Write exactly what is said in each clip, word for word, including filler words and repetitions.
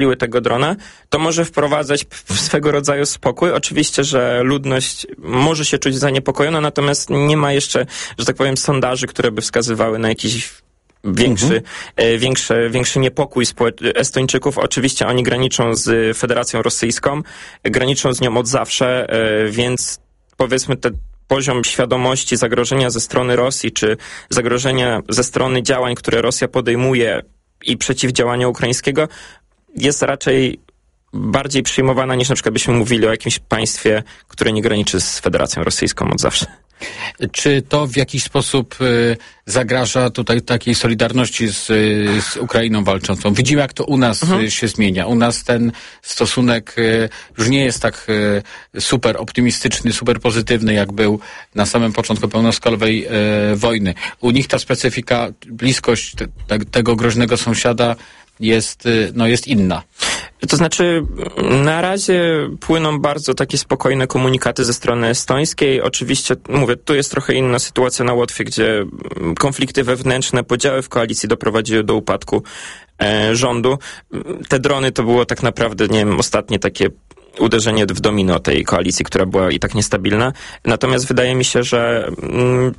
wystrzeliły tego drona, to może wprowadzać swego rodzaju spokój. Oczywiście, że ludność może się czuć zaniepokojona, natomiast nie ma jeszcze, że tak powiem, sondaży, które by wskazywały na jakiś większy, mhm. e, większy, większy niepokój Estończyków. Oczywiście oni graniczą z Federacją Rosyjską, graniczą z nią od zawsze, e, więc powiedzmy te poziom świadomości zagrożenia ze strony Rosji, czy zagrożenia ze strony działań, które Rosja podejmuje i przeciwdziałania ukraińskiego, jest raczej bardziej przyjmowana niż na przykład byśmy mówili o jakimś państwie, które nie graniczy z Federacją Rosyjską od zawsze. Czy to w jakiś sposób y, zagraża tutaj takiej solidarności z, z Ukrainą walczącą? Widzimy, jak to u nas mhm. y, się zmienia. U nas ten stosunek y, już nie jest tak y, super optymistyczny, super pozytywny, jak był na samym początku pełnoskalowej y, wojny. U nich ta specyfika, bliskość te, te, tego groźnego sąsiada jest, no, jest inna. To znaczy, na razie płyną bardzo takie spokojne komunikaty ze strony estońskiej. Oczywiście, mówię, tu jest trochę inna sytuacja na Łotwie, gdzie konflikty wewnętrzne, podziały w koalicji doprowadziły do upadku e, rządu. Te drony to było tak naprawdę, nie wiem, ostatnie takie uderzenie w domino tej koalicji, która była i tak niestabilna. Natomiast wydaje mi się, że mm,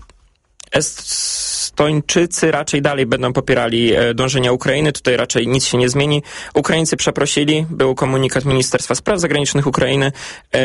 Estończycy raczej dalej będą popierali dążenia Ukrainy. Tutaj raczej nic się nie zmieni. Ukraińcy przeprosili. Był komunikat Ministerstwa Spraw Zagranicznych Ukrainy.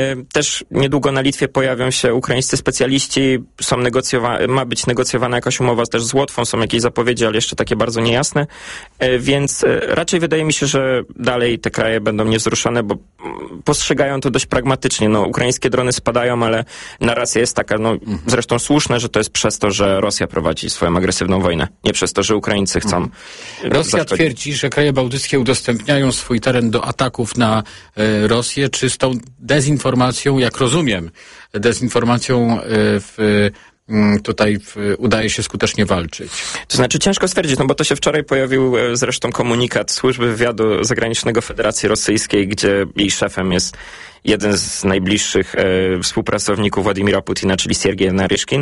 Też niedługo na Litwie pojawią się ukraińscy specjaliści. Są negocjowa- ma być negocjowana jakaś umowa też z Łotwą. Są jakieś zapowiedzi, ale jeszcze takie bardzo niejasne. Więc raczej wydaje mi się, że dalej te kraje będą niewzruszone, bo postrzegają to dość pragmatycznie. No, ukraińskie drony spadają, ale narracja jest taka, no zresztą słuszna, że to jest przez to, że Rosja prowadzi swoją agresywną wojnę. Nie przez to, że Ukraińcy chcą... Hmm. Rosja twierdzi, że kraje bałtyckie udostępniają swój teren do ataków na e, Rosję. Czy z tą dezinformacją, jak rozumiem, dezinformacją e, w... tutaj w, udaje się skutecznie walczyć. To znaczy ciężko stwierdzić, no bo to się wczoraj pojawił zresztą komunikat Służby Wywiadu Zagranicznego Federacji Rosyjskiej, gdzie jej szefem jest jeden z najbliższych e, współpracowników Władimira Putina, czyli Siergiej Naryszkin.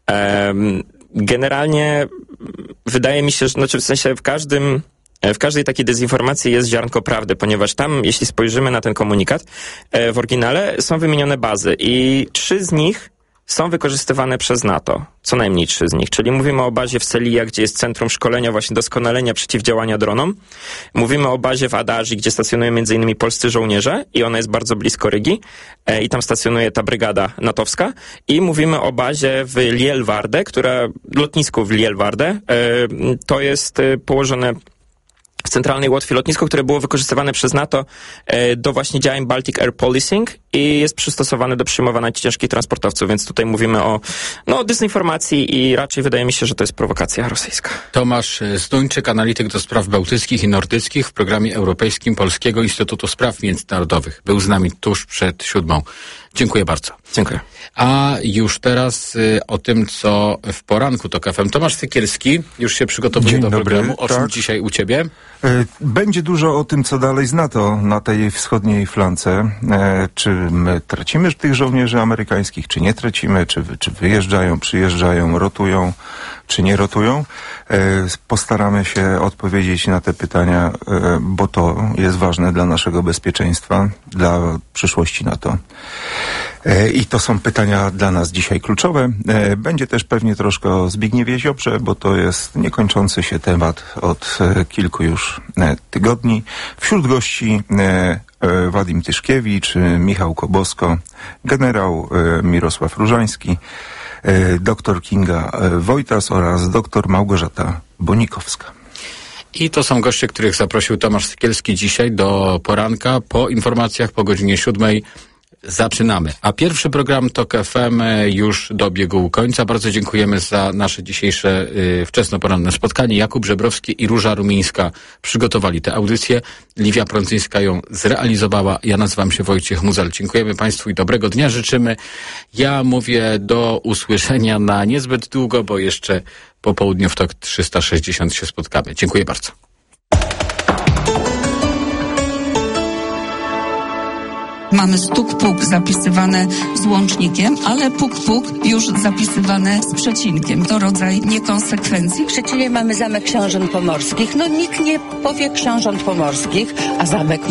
E, generalnie wydaje mi się, że znaczy w sensie w każdym W każdej takiej dezinformacji jest ziarnko prawdy, ponieważ tam, jeśli spojrzymy na ten komunikat, e, w oryginale są wymienione bazy i trzy z nich są wykorzystywane przez NATO. Co najmniej trzy z nich. Czyli mówimy o bazie w Selija, gdzie jest centrum szkolenia, właśnie doskonalenia przeciwdziałania dronom. Mówimy o bazie w Adaży, gdzie stacjonują między innymi polscy żołnierze i ona jest bardzo blisko Rygi e, i tam stacjonuje ta brygada natowska. I mówimy o bazie w Lielwarde, która, lotnisku w Lielwarde, e, to jest e, położone w centralnej Łotwie lotnisko, które było wykorzystywane przez NATO e, do właśnie działań Baltic Air Policing i jest przystosowane do przyjmowania ciężkich transportowców, więc tutaj mówimy o no, dezinformacji i raczej wydaje mi się, że to jest prowokacja rosyjska. Tomasz Zduńczyk, analityk do spraw bałtyckich i nordyckich w programie europejskim Polskiego Instytutu Spraw Międzynarodowych. Był z nami tuż przed siódmą. Dziękuję bardzo. Dziękuję. A już teraz y, o tym, co w poranku TOK F M. Tomasz Sykielski już się przygotowuje Dzień do dobry, programu. O tak. czym dzisiaj u ciebie? Będzie dużo o tym, co dalej z NATO na tej wschodniej flance. Czy my tracimy tych żołnierzy amerykańskich, czy nie tracimy, czy, czy wyjeżdżają, przyjeżdżają, rotują, czy nie rotują. Postaramy się odpowiedzieć na te pytania, bo to jest ważne dla naszego bezpieczeństwa, dla przyszłości NATO. I to są pytania dla nas dzisiaj kluczowe. Będzie też pewnie troszkę o Zbigniewie Ziobrze, bo to jest niekończący się temat od kilku już tygodni. Wśród gości Wadim Tyszkiewicz, Michał Kobosko, generał Mirosław Różański, doktor Kinga Wojtas oraz doktor Małgorzata Bonikowska. I to są goście, których zaprosił Tomasz Sykielski dzisiaj do poranka. Po informacjach po godzinie siódmej zaczynamy. A pierwszy program TOK F M już dobiegł końca. Bardzo dziękujemy za nasze dzisiejsze y, wczesnoporanne spotkanie. Jakub Żebrowski i Róża Rumińska przygotowali tę audycję. Liwia Prądzyńska ją zrealizowała. Ja nazywam się Wojciech Muzel. Dziękujemy Państwu i dobrego dnia życzymy. Ja mówię do usłyszenia na niezbyt długo, bo jeszcze po południu w TOK trzysta sześćdziesiąt się spotkamy. Dziękuję bardzo. Mamy stuk-puk zapisywane z łącznikiem, ale puk-puk już zapisywane z przecinkiem. To rodzaj niekonsekwencji. W Szczecinie mamy Zamek Książąt Pomorskich. No nikt nie powie Książąt Pomorskich, a zamek